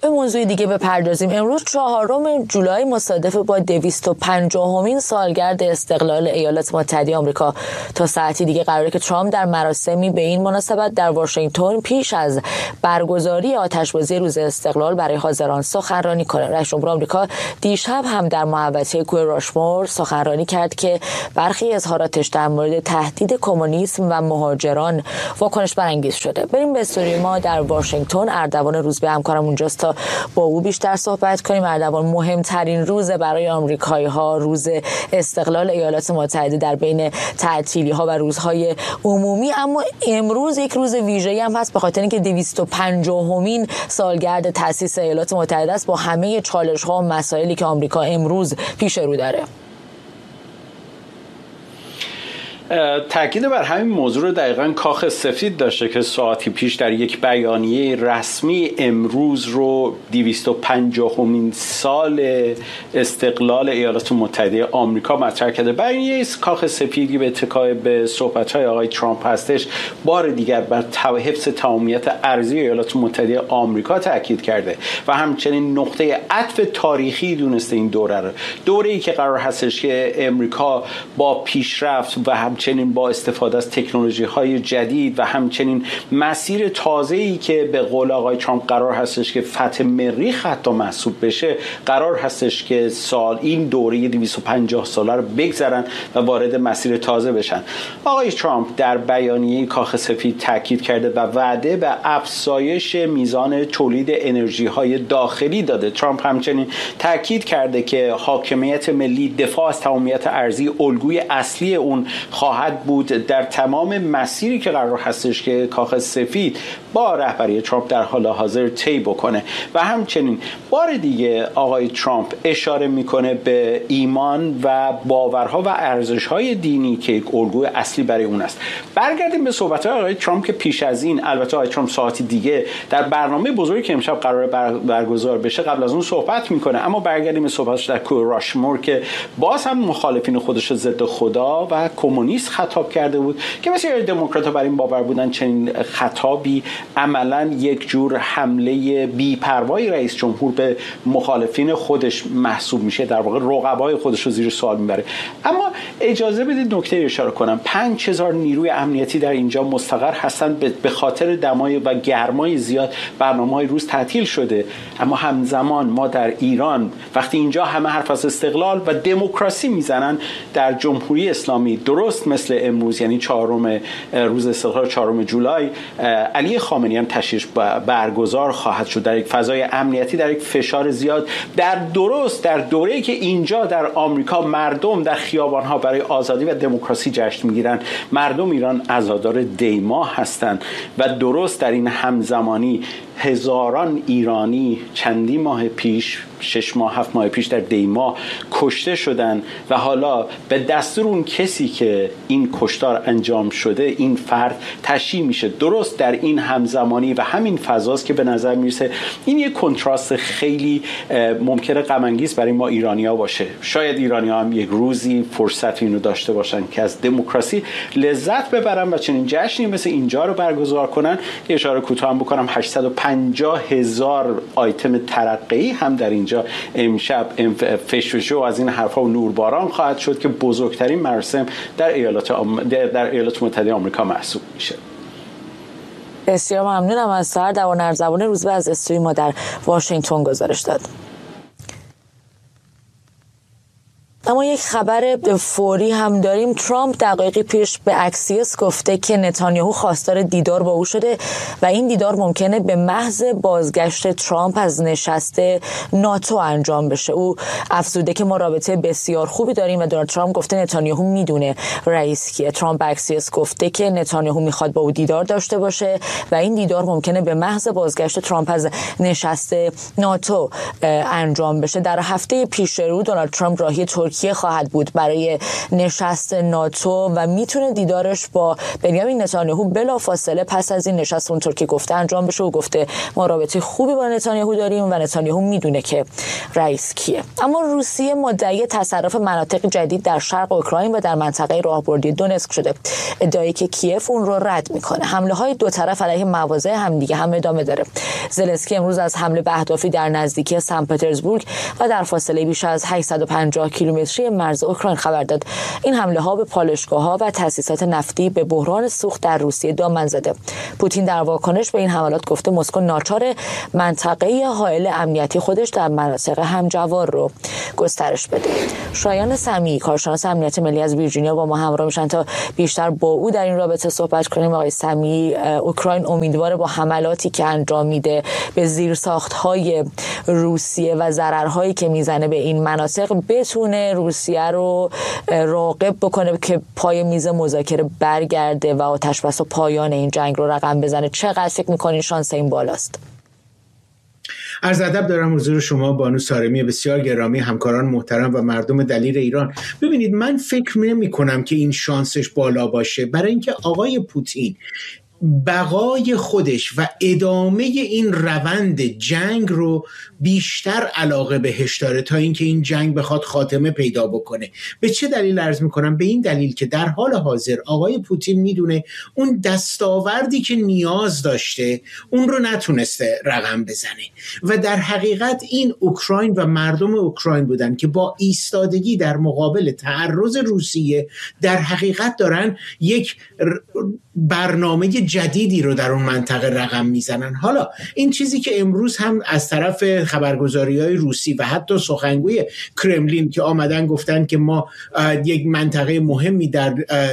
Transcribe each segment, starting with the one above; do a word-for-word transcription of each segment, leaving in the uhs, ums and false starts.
به موضوع دیگه بپردازیم. امروز چهارم جولای مصادف با دویست و پنجاهمین سالگرد استقلال ایالات متحده آمریکا. تا ساعتی دیگه قراره که ترامپ در مراسمی به این مناسبت در واشنگتن پیش از برگزاری آتشبازی روز استقلال برای حاضران سخنرانی کنه. رئیس جمهور آمریکا دیشب هم در محوطه کوه راشمور سخنرانی کرد که برخی اظهاراتش در مورد تهدید کمونیسم و مهاجران واکنش برانگیز شده. بریم به استوری ما در واشنگتن. اردوان روزبه همکارم اونجاست تا با او بیشتر صحبت کنیم. اردوان، مهمترین روز برای آمریکایی‌ها روز استقلال ایالات متحده در بین تعطیلی‌ها و روزهای عمومی، اما امروز یک روز ویژه‌ای هم هست به خاطر اینکه دویست و پنجاهمین سالگرد تأسیس ایالات متحده است با همه چالش‌ها و مسائلی که آمریکا امروز پیش رو داره. تاکید بر همین موضوع رو دقیقاً کاخ سفید داشته که ساعتی پیش در یک بیانیه رسمی امروز رو دویست و پنجاهمین سال استقلال ایالات متحده آمریکا مطرح کرده. بیانیه کاخ سفید به اتکای به صحبت‌های آقای ترامپ هستش بار دیگر بر حفظ تمامیت ارضی ایالات متحده آمریکا تاکید کرده و همچنین نقطه عطف تاریخی دونسته این دوره رو، دوره‌ای که قرار هستش که آمریکا با پیشرفت و هم همچنین با استفاده از تکنولوژی‌های جدید و همچنین مسیر تازه‌ای که به قول آقای ترامپ قرار هستش که فتح مریخ حتی محسوب بشه، قرار هستش که سال این دوره دویست و پنجاه ساله رو بگذرن و وارد مسیر تازه بشن. آقای ترامپ در بیانیه کاخ سفید تاکید کرده و وعده به افزایش میزان تولید انرژی‌های داخلی داده. ترامپ همچنین تاکید کرده که حاکمیت ملی، دفاع از تمامیت ارضی الگوی اصلی اون خواهد بود در تمام مسیری که قرار هستش که کاخ سفید با رهبری ترامپ در حال حاضر طی بکنه. و همچنین بار دیگه آقای ترامپ اشاره میکنه به ایمان و باورها و ارزش‌های دینی که یک الگوی اصلی برای اون است. برگردیم به صحبت‌های آقای ترامپ که پیش از این، البته آقای ترامپ ساعتی دیگه در برنامه بزرگی که امشب قرار بر برگزار بشه قبل از اون صحبت میکنه، اما برگردیم به صحبتش در کوه راشمور که باز هم مخالفین خودش ضد خدا و کمونیست خطاب کرده بود که بسیاری دموکرات‌ها بر این باور بودن چنین خطابی عملاً یک جور حمله بی‌پروای رئیس جمهور به مخالفین خودش محسوب میشه، در واقع رقبای خودش رو زیر سوال میبره. اما اجازه بدید نکته اشاره کنم، پنج هزار نیروی امنیتی در اینجا مستقر هستند. به خاطر دمای و گرمای زیاد برنامه‌های روز تعطیل شده، اما همزمان ما در ایران وقتی اینجا همه حرف از استقلال و دموکراسی میزنن، در جمهوری اسلامی درست مثل امروز یعنی چهارم روز استقلال چهارم جولای علی خامنه‌ای هم تشییع برگزار خواهد شد در یک فضای امنیتی، در یک فشار زیاد، در درست در دوره‌ای که اینجا در آمریکا مردم در خیابان‌ها برای آزادی و دموکراسی جشن می‌گیرند. مردم ایران عزادار دی‌ماه هستند و درست در این همزمانی هزاران ایرانی چندی ماه پیش، شش ماه هفت ماه پیش در دی‌ماه کشته شدن و حالا به دستور اون کسی که این کشتار انجام شده این فرد تشییع میشه. درست در این همزمانی و همین فضاست که به نظر میرسه این یک کنتراست خیلی ممکنه غم انگیز برای ما ایرانی‌ها باشه. شاید ایرانی‌ها هم یک روزی فرصت اینو داشته باشن که از دموکراسی لذت ببرن و چنین جشنی مثل اینجا رو برگزار کنن. یه اشاره کوتاه هم بکنم، هشتصد و پنجاه هزار آیتم ترقی هم در اینجا امشب فشفشو از این حرفا و نورباران خواهد شد که بزرگترین مراسم در ایالات آم... در ایالات متحده آمریکا محسوب میشه. بسیار ممنونم از سر دوان ارزبان روزبه از استوری ما در واشنگتن گزارش داد. اما یک خبر فوری هم داریم. ترامپ دقایقی پیش به اکسیوس گفته که نتانیاهو خواستار دیدار با او شده و این دیدار ممکنه به محض بازگشت ترامپ از نشست ناتو انجام بشه. او افزوده که ما رابطه بسیار خوبی داریم و دونالد ترامپ گفته نتانیاهو میدونه رئیس کیه. ترامپ به اکسیوس گفته که نتانیاهو میخواد با او دیدار داشته باشه و این دیدار ممکنه به محض بازگشت ترامپ از نشست ناتو انجام بشه. در هفته پیش رو دونالد ترامپ راهی ترکیه تکیه خواهد بود برای نشست ناتو و میتونه دیدارش با بنیامین نتانیاهو بلافاصله پس از این نشست اونطور که گفته انجام بشه و گفته ما رابطه خوبی با نتانیاهو داریم و نتانیاهو میدونه که رئیس کیه. اما روسیه مدعی تصرف مناطق جدید در شرق اوکراین و در منطقه راهبردی دونتسک شده. ادعایی که کیف اون رو رد میکنه. حمله های دو طرف علیه مواضع همدیگه هم ادامه داره. زلنسکی امروز از حمله به اهدافی در نزدیکی سن پترزبورگ و در فاصله بیش از هشتصد و پنجاه کیلومتری مرز اوکراین خبر داد. این حمله ها به پالایشگاه‌ها و تأسیسات نفتی به بحران سوخت در روسیه دامن زده. پوتین در واکنش به این حملات گفته مسکو ناچار منطقه حائل امنیتی خودش در مناطق همجوار رو گسترش بده. شایان سمیعی کارشناس امنیت ملی از ویرجینیا با ما همراه میشن تا بیشتر با او در این رابطه صحبت کنیم. آقای سمیعی، اوکراین امیدواره با حملاتی که انجام میده به زیرساخت‌های روسیه و ضررهایی که میزنه به این مناطق بتونه روسیه رو راغب بکنه که پای میز مذاکره برگرده و آتشبس و پایان این جنگ رو رقم بزنه. چقدر فکر میکنین شانس این بالاست؟ عرض ادب دارم حضور شما بانو سارمی بسیار گرامی، همکاران محترم و مردم دلیر ایران. ببینید، من فکر نمی کنم که این شانسش بالا باشه، برای اینکه آقای پوتین بقای خودش و ادامه این روند جنگ رو بیشتر علاقه بهش داره تا اینکه این جنگ بخواد خاتمه پیدا بکنه. به چه دلیل عرض میکنم؟ به این دلیل که در حال حاضر آقای پوتین میدونه اون دستاوردی که نیاز داشته اون رو نتونسته رقم بزنه و در حقیقت این اوکراین و مردم اوکراین بودن که با ایستادگی در مقابل تعرض روسیه در حقیقت دارن یک برنامه جدیدی رو در اون منطقه رقم میزنن. حالا این چیزی که امروز هم از طرف خبرگزاری‌های روسی و حتی سخنگوی کرملین که آمدن گفتن که ما یک منطقه مهمی در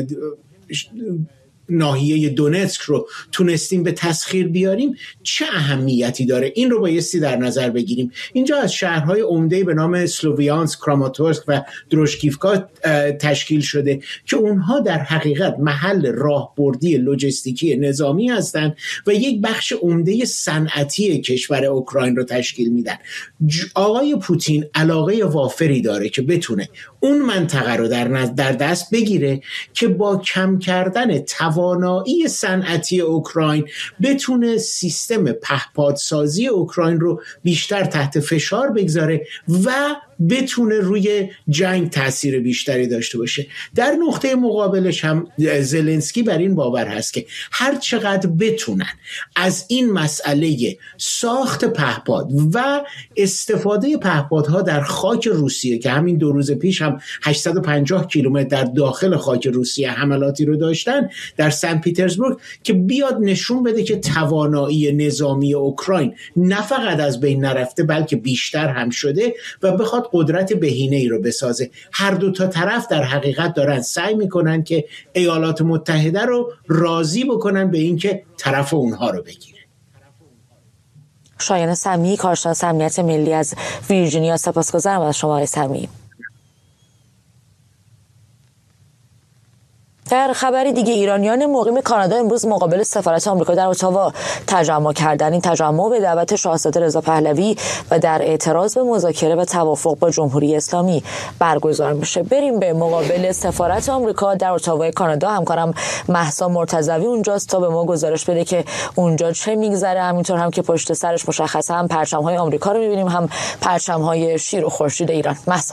ناحیه دونتسک رو تونستیم به تسخیر بیاریم، چه اهمیتی داره؟ این رو بایستی در نظر بگیریم. اینجا از شهرهای عمده به نام سلوویانسک، کراماتورسک و دروشکیفکا تشکیل شده که اونها در حقیقت محل راهبردی لوجستیکی نظامی هستند و یک بخش عمده صنعتی کشور اوکراین رو تشکیل میدن. آقای پوتین علاقه وافری داره که بتونه اون منطقه رو در در دست بگیره که با کم کردن توانایی صنعتی اوکراین بتونه سیستم پهپادسازی اوکراین رو بیشتر تحت فشار بگذاره و بتونه روی جنگ تأثیر بیشتری داشته باشه. در نقطه مقابلش هم زلنسکی بر این باور هست که هر چقدر بتونن از این مسئله ساخت پهپاد و استفاده پهپادها در خاک روسیه که همین دو روز پیش هم هشتصد و پنجاه کیلومتر در داخل خاک روسیه حملاتی رو داشتن در سن پترزبورگ، که بیاد نشون بده که توانایی نظامی اوکراین نه فقط از بین نرفته بلکه بیشتر هم شده و بخواد قدرت بهینه‌ای رو بسازه. هر دو تا طرف در حقیقت دارن سعی میکنن که ایالات متحده رو راضی بکنن به اینکه طرف اونها رو بگیره. شایان سمیعی کارشناس امنیت ملی از ویرجینیا، سپاسگزارم از شما آقای سمیعی. در خبری دیگه، ایرانیان مقیم کانادا امروز مقابل سفارت آمریکا در اتاوا تجمع کردند. این تجمع به دعوت شاهزاده رضا پهلوی و در اعتراض به مذاکره و توافق با جمهوری اسلامی برگزار میشه. بریم به مقابل سفارت آمریکا در اتاوا کانادا. همکارم مهسا مرتضوی اونجاست تا به ما گزارش بده که اونجا چه میگذره. همینطور هم که پشت سرش مشخصه هم پرچم‌های آمریکا رو می‌بینیم، هم پرچم‌های شیر و خورشید ایران. مهسا.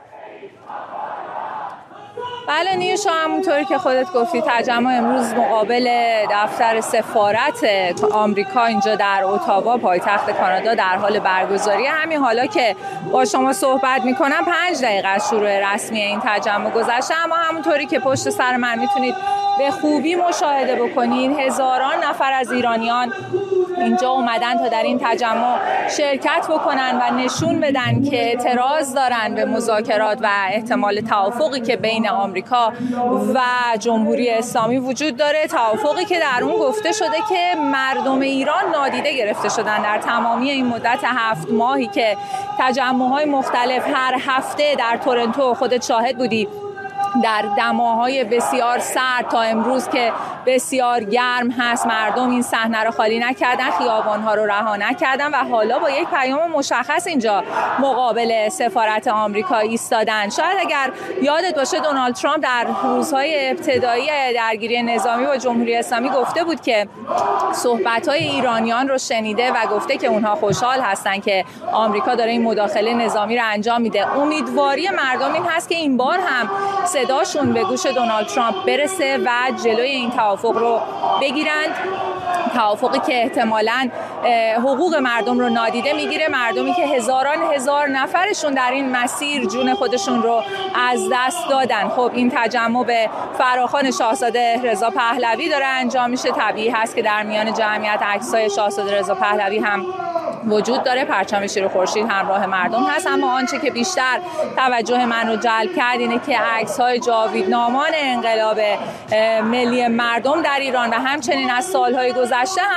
بله نیوشا، همونطوری که خودت گفتی تجمع امروز مقابل دفتر سفارت آمریکا اینجا در اتاوا پایتخت کانادا در حال برگزاری. همین حالا که با شما صحبت میکنم پنج دقیقه از شروع رسمی این تجمع گذشته، اما همونطوری که پشت سر من میتونید به خوبی مشاهده بکنید هزاران نفر از ایرانیان اینجا اومدن تا در این تجمع شرکت بکنن و نشون بدن که اعتراض دارن به مذاکرات و احتمال توافقی که بین آمریکا و جمهوری اسلامی وجود داره. توافقی که در اون گفته شده که مردم ایران نادیده گرفته شدن در تمامی این مدت هفت ماهی که تجمع‌های مختلف هر هفته در تورنتو خودت شاهد بودی در دماهای بسیار سرد تا امروز که بسیار گرم هست مردم این صحنه رو خالی نکردن، خیابان‌ها رو رها نکردن و حالا با یک پیام مشخص اینجا مقابل سفارت آمریکا ایستادن. شاید اگر یادت باشه دونالد ترامپ در روزهای ابتدایی درگیری نظامی با جمهوری اسلامی گفته بود که صحبت‌های ایرانیان رو شنیده و گفته که اونها خوشحال هستن که آمریکا داره این مداخله نظامی رو انجام میده. امیدواری مردم این هست که این بار هم صداشون به گوش دونالد ترامپ برسه و جلوی این توافق رو بگیرند، توافقی که احتمالاً حقوق مردم رو نادیده میگیره، مردمی که هزاران هزار نفرشون در این مسیر جون خودشون رو از دست دادن. خب این تجمع به فراخوان شاهزاده رضا پهلوی داره انجام میشه. طبیعی هست که در میان جمعیت عکسای شاهزاده رضا پهلوی هم وجود داره، پرچم شیر خورشید همراه مردم هست. اما آنچه که بیشتر توجه من رو جلب کرد اینه که عکس‌های جاویدنامان انقلاب ملی مردم در ایران و همچنین از سالهای گذشته هم